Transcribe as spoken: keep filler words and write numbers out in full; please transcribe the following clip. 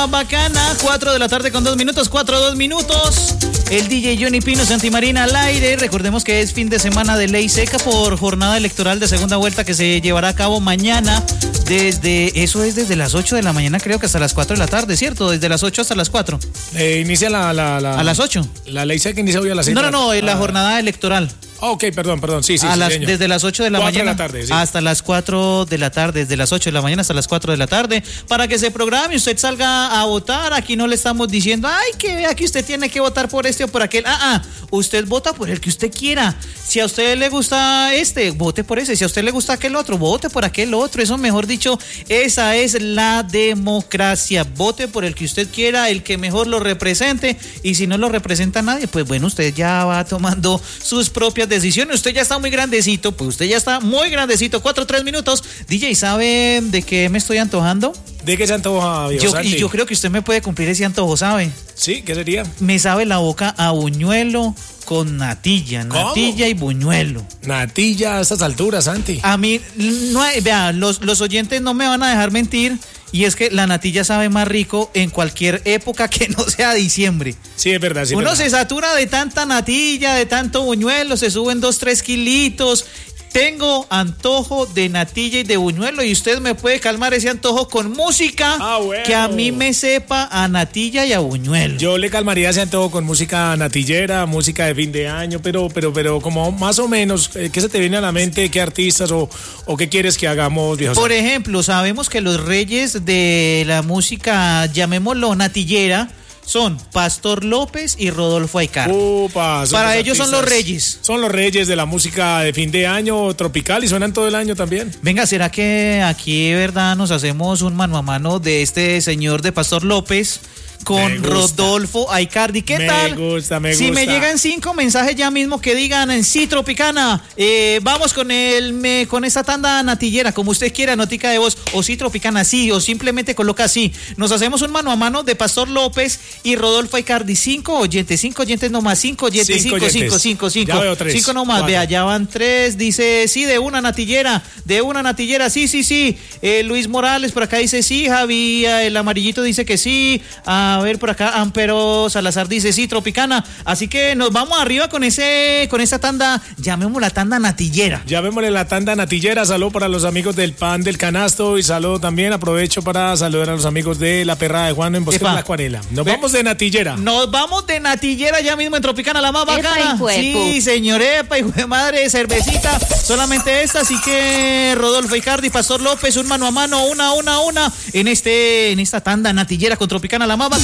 más bacana. cuatro de la tarde con dos minutos, cuatro, dos minutos. El D J Johnny Pino, Santi Marina al aire. Recordemos que es fin de semana de ley seca por jornada electoral de segunda vuelta que se llevará a cabo mañana. Desde, eso es desde las ocho de la mañana, creo que hasta las cuatro de la tarde, ¿cierto? Desde las ocho hasta las cuatro. Eh, inicia la, la, la... ¿A las ocho? La ley seca inicia hoy a las seis. No, no, no, la ah. jornada electoral. Oh, ok, perdón, perdón, sí, sí. A sí las, desde las ocho de la mañana de la tarde, sí. hasta las cuatro de la tarde, desde las ocho de la mañana hasta las cuatro de la tarde, para que se programe, usted salga a votar. Aquí no le estamos diciendo, ay, que vea que usted tiene que votar por este o por aquel. Ah, ah, usted vota por el que usted quiera. Si a usted le gusta este, vote por ese. Si a usted le gusta aquel otro, vote por aquel otro. Eso, mejor dicho, esa es la democracia. Vote por el que usted quiera, el que mejor lo represente. Y si no lo representa nadie, pues bueno, usted ya va tomando sus propias decisiones. Usted ya está muy grandecito, pues usted ya está muy grandecito. Cuatro, tres minutos. D J, ¿sabe de qué me estoy antojando? ¿De qué se antoja, viejo yo, Santi? Y yo creo que usted me puede cumplir ese antojo, ¿sabe? Sí, ¿qué sería? Me sabe la boca a buñuelo con natilla, ¿Cómo? Natilla y buñuelo. Natilla a estas alturas, Santi. A mí, no hay, vea, los, los oyentes no me van a dejar mentir. Y es que la natilla sabe más rico en cualquier época que no sea diciembre. Sí, es verdad. Sí, Uno verdad. se satura de tanta natilla, de tanto buñuelo, se suben dos, tres kilitos. Tengo antojo de natilla y de buñuelo y usted me puede calmar ese antojo con música ah, bueno. que a mí me sepa a natilla y a buñuelo. Yo le calmaría ese antojo con música natillera, música de fin de año, pero pero pero como más o menos, ¿qué se te viene a la mente? ¿Qué artistas o, o qué quieres que hagamos, viejo? Por ejemplo, sabemos que los reyes de la música, llamémoslo natillera, son Pastor López y Rodolfo Aicardi. Upa, Para ellos son los reyes. Son los reyes de la música de fin de año tropical y suenan todo el año también. Venga, ¿será que aquí, verdad, nos hacemos un mano a mano de este señor de Pastor López con Rodolfo Aicardi? ¿Qué me tal? Me gusta, me gusta. Si me llegan cinco mensajes ya mismo que digan en sí, Tropicana, eh, vamos con el me, con esa tanda natillera, como usted quiera, notica de voz, o sí, Tropicana, sí, o simplemente coloca así. Nos hacemos un mano a mano de Pastor López y Rodolfo Aicardi. Cinco oyentes, cinco oyentes nomás, cinco oyentes, cinco, cinco, cinco, cinco, cinco. Ya veo tres. Cinco nomás, cuatro. Vea, ya van tres. Dice, sí, de una natillera, de una natillera, sí, sí, sí. Eh, Luis Morales por acá dice sí, Javi, el amarillito dice que sí. A ver, por acá, Ampero Salazar dice sí, Tropicana. Así que nos vamos arriba con ese, con esa tanda, llamémosla tanda natillera. Llamémosle la tanda natillera. Saludo para los amigos del Pan del Canasto y saludo también, aprovecho para saludar a los amigos de La Perrada de Juan en Bosque de la Acuarela. Nos Ve, vamos de natillera. Nos vamos de natillera ya mismo en Tropicana, la más bacana. Sí, señor, epa, hijo de madre, cervecita, solamente esta. Así que Rodolfo Aicardi, Pastor López, un mano a mano, una, una, una, en este, en esta tanda natillera con Tropicana, la más bacana.